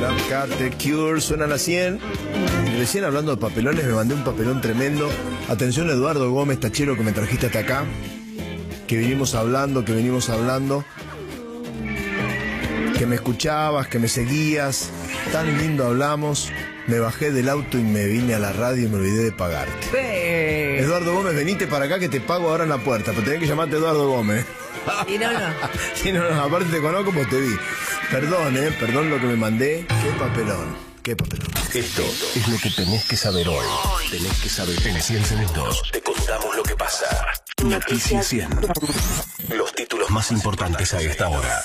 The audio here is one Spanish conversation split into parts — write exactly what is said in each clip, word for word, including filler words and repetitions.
Sharon Carter, Cure, suenan a cien. Y recién hablando de papelones, me mandé un papelón tremendo. Atención, Eduardo Gómez, tachero, que me trajiste hasta acá. Que vinimos hablando, que venimos hablando. Que me escuchabas, que me seguías. Tan lindo hablamos. Me bajé del auto y me vine a la radio y me olvidé de pagarte. Sí. Eduardo Gómez, venite para acá que te pago ahora en la puerta. Pero tenés que llamarte Eduardo Gómez. Y no, no. Sí, no, no, aparte te conozco como te vi. Perdón, eh, perdón lo que me mandé. Qué papelón, qué papelón. Esto es lo que tenés que saber hoy. Tenés que saber en cien minutos. Te contamos lo que pasa. Noticias cien. Los títulos más importantes a esta hora.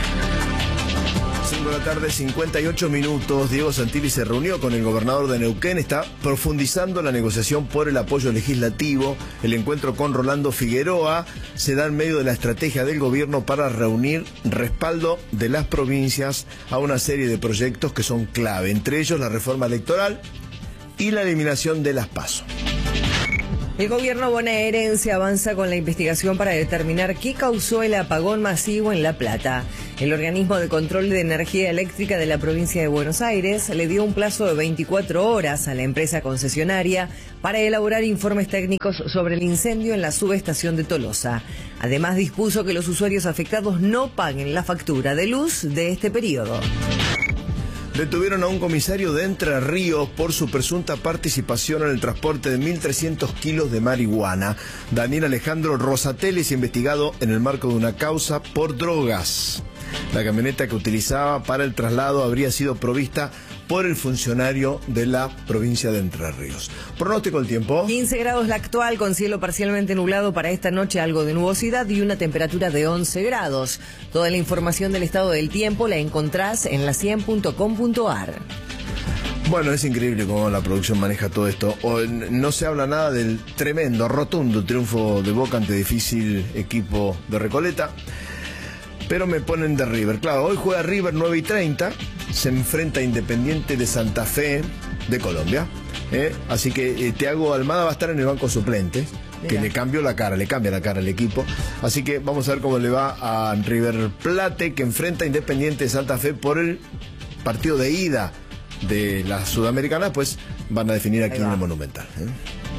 El gobierno bonaerense avanza con la investigación para determinar qué causó el apagón masivo en La Plata. El organismo de control de energía eléctrica de la provincia de Buenos Aires le dio un plazo de veinticuatro horas a la empresa concesionaria para elaborar informes técnicos sobre el incendio en la subestación de Tolosa. Además, dispuso que los usuarios afectados no paguen la factura de luz de este periodo. Detuvieron a un comisario de Entre Ríos por su presunta participación en el transporte de mil trescientos kilos de marihuana. Daniel Alejandro Rosatelli es investigado en el marco de una causa por drogas. La camioneta que utilizaba para el traslado habría sido provista por el funcionario de la provincia de Entre Ríos. Pronóstico del tiempo. quince grados la actual, con cielo parcialmente nublado para esta noche, algo de nubosidad y una temperatura de once grados. Toda la información del estado del tiempo la encontrás en la cien punto com punto ar. Bueno, es increíble cómo la producción maneja todo esto. O, no se habla nada del tremendo, rotundo triunfo de Boca ante difícil equipo de Recoleta. Pero me ponen de River. Claro, hoy juega River nueve y treinta. Se enfrenta a Independiente de Santa Fe de Colombia. ¿eh? Así que eh, Thiago Almada va a estar en el banco suplente. Mira. Que le cambió la cara, le cambia la cara al equipo. Así que vamos a ver cómo le va a River Plate, que enfrenta a Independiente de Santa Fe por el partido de ida de la Sudamericana. Pues van a definir aquí en el Monumental. ¿eh?